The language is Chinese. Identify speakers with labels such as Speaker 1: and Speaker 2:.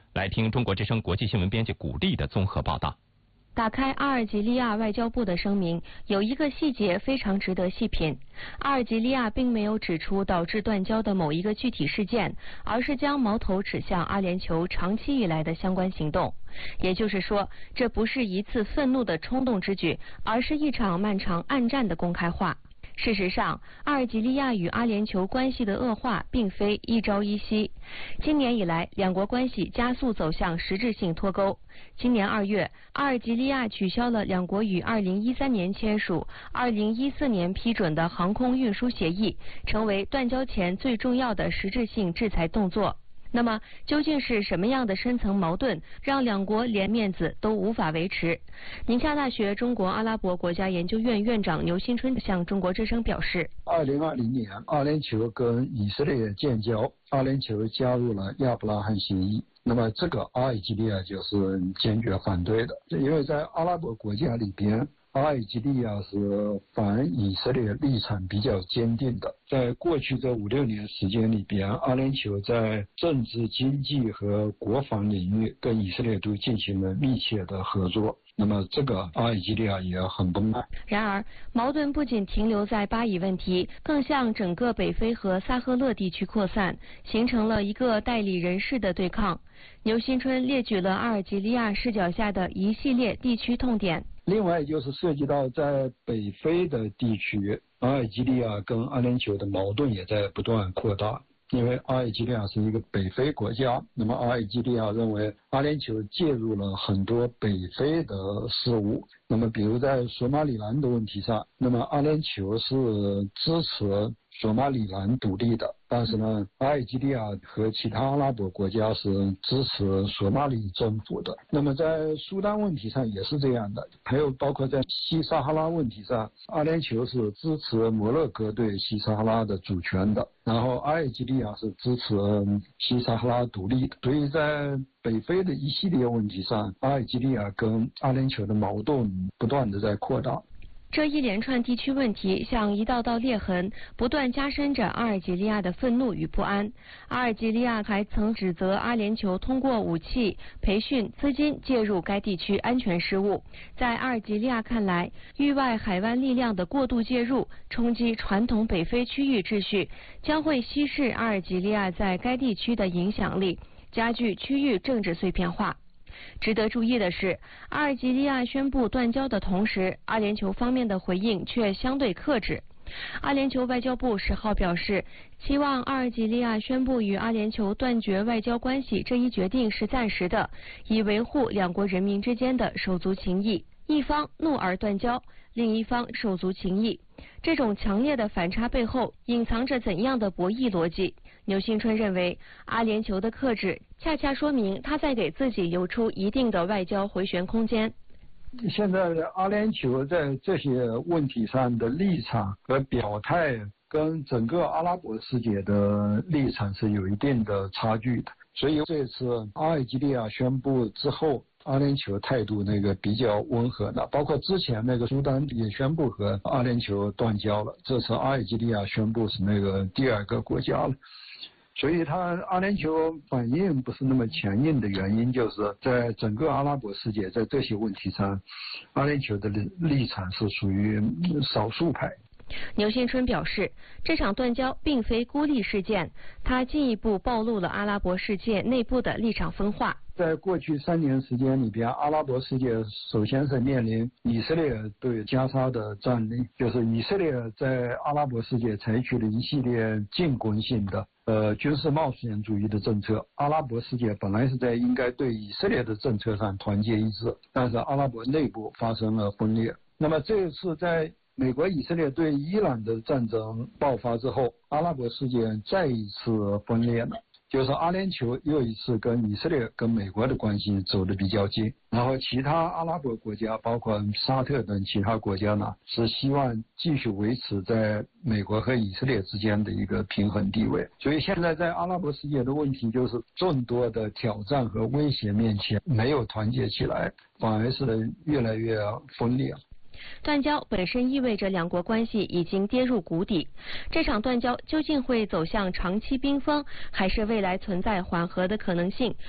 Speaker 1: 来听中国之声国际新闻编辑古丽的综合报道。
Speaker 2: 打开阿尔及利亚外交部的声明，有一个细节非常值得细品。阿尔及利亚并没有指出导致断交的某一个具体事件，而是将矛头指向阿联酋长期以来的相关行动。也就是说，这不是一次愤怒的冲动之举，而是一场漫长暗战的公开化。事实上，阿尔及利亚与阿联酋关系的恶化并非一朝一夕。今年以来，两国关系加速走向实质性脱钩。今年2月，阿尔及利亚取消了两国于2013年签署、2014年批准的航空运输协议，成为断交前最重要的实质性制裁动作。那么，究竟是什么样的深层矛盾，让两国连面子都无法维持？宁夏大学中国阿拉伯国家研究院院长牛新春向中国之声表示
Speaker 3: ：2020年，阿联酋跟以色列建交，阿联酋加入了亚伯拉罕协议。那么，这个阿尔及利亚就是坚决反对的，因为在阿拉伯国家里边，阿尔及利亚是反以色列立场比较坚定的。在过去这5-6年时间里边，阿联酋在政治、经济和国防领域跟以色列都进行了密切的合作。那么这个阿尔及利亚也很不满。
Speaker 2: 然而，矛盾不仅停留在巴以问题，更向整个北非和萨赫勒地区扩散，形成了一个代理人式的对抗。牛新春列举了阿尔及利亚视角下的一系列地区痛点。
Speaker 3: 另外就是涉及到在北非的地区，阿尔及利亚跟阿联酋的矛盾也在不断扩大。因为阿尔及利亚是一个北非国家，那么阿尔及利亚认为阿联酋介入了很多北非的事务。那么比如在索马里兰的问题上，那么阿联酋是支持索马里兰独立的，但是呢，阿尔及利亚和其他阿拉伯国家是支持索马里政府的。那么在苏丹问题上也是这样的，还有包括在西撒哈拉问题上，阿联酋是支持摩洛哥对西撒哈拉的主权的，然后阿尔及利亚是支持西撒哈拉独立的。所以在北非的一系列问题上，阿尔及利亚跟阿联酋的矛盾不断的在扩大。
Speaker 2: 这一连串地区问题像一道道裂痕，不断加深着阿尔及利亚的愤怒与不安。阿尔及利亚还曾指责阿联酋通过武器、培训、资金介入该地区安全事务。在阿尔及利亚看来，域外海湾力量的过度介入，冲击传统北非区域秩序，将会稀释阿尔及利亚在该地区的影响力，加剧区域政治碎片化。值得注意的是，阿尔及利亚宣布断交的同时，阿联酋方面的回应却相对克制。阿联酋外交部10号表示，希望阿尔及利亚宣布与阿联酋断绝外交关系这一决定是暂时的，以维护两国人民之间的手足情谊。一方怒而断交，另一方手足情谊，这种强烈的反差背后隐藏着怎样的博弈逻辑？牛新春认为，阿联酋的克制恰恰说明他在给自己留出一定的外交回旋空间。
Speaker 3: 现在阿联酋在这些问题上的立场和表态，跟整个阿拉伯世界的立场是有一定的差距的。所以这次阿尔及利亚宣布之后，阿联酋态度比较温和的，包括之前苏丹也宣布和阿联酋断交了，这次阿尔及利亚宣布是第2个国家了。所以阿联酋反应不是那么强硬的原因，就是在整个阿拉伯世界，在这些问题上，阿联酋的立场是属于少数派。
Speaker 2: 牛新春表示，这场断交并非孤立事件，他进一步暴露了阿拉伯世界内部的立场分化。
Speaker 3: 在过去3年时间里边，阿拉伯世界首先是面临以色列对加沙的占领，就是以色列在阿拉伯世界采取了一系列进攻性的军事冒险主义的政策。阿拉伯世界本来是应该对以色列的政策上团结一致，但是阿拉伯内部发生了分裂。那么这一次在美国以色列对伊朗的战争爆发之后，阿拉伯世界再一次分裂了，就是阿联酋又一次跟以色列跟美国的关系走得比较近，然后其他阿拉伯国家包括沙特等其他国家呢，是希望继续维持在美国和以色列之间的一个平衡地位。所以现在在阿拉伯世界的问题就是众多的挑战和威胁面前没有团结起来，反而是越来越分裂。
Speaker 2: 断交本身意味着两国关系已经跌入谷底，这场断交究竟会走向长期冰封，还是未来存在缓和的可能性？